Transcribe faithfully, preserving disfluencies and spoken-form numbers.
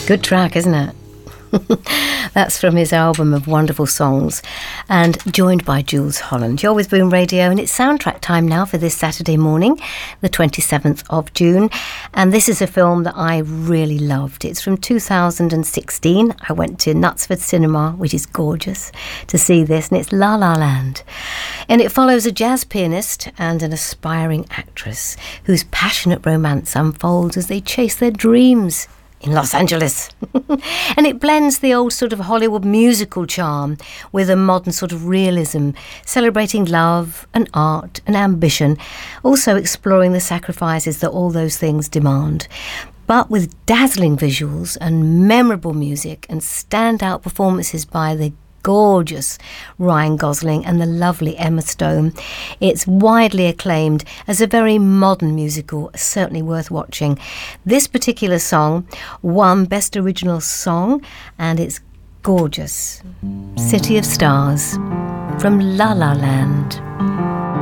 Good track, isn't it? That's from his album of wonderful songs, and joined by Jools Holland. You're with Boom Radio, and it's soundtrack time now for this Saturday morning, the twenty-seventh of June. And this is a film that I really loved. It's from two thousand sixteen. I went to Knutsford Cinema, which is gorgeous, to see this, and it's La La Land. And it follows a jazz pianist and an aspiring actress whose passionate romance unfolds as they chase their dreams in Los Angeles. And it blends the old sort of Hollywood musical charm with a modern sort of realism, celebrating love and art and ambition, also exploring the sacrifices that all those things demand. But with dazzling visuals and memorable music and standout performances by the gorgeous Ryan Gosling and the lovely Emma Stone, it's widely acclaimed as a very modern musical, certainly worth watching. This particular song won Best Original Song, and it's gorgeous. City of Stars from La La Land.